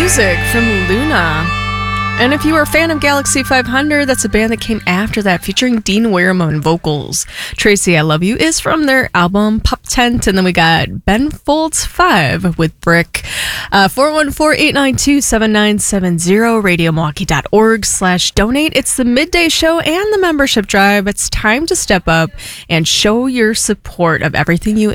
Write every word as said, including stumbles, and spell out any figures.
music from Luna. And if you were a fan of Galaxy five hundred, that's a band that came after that, featuring Dean Wareham on vocals. Tracy, I Love You is from their album Pop Tent. And then we got Ben Folds five with Brick. Uh, four one four, eight nine two, seven nine seven zero, radio milwaukee dot org slash donate. It's the midday show and the membership drive. It's time to step up and show your support of everything you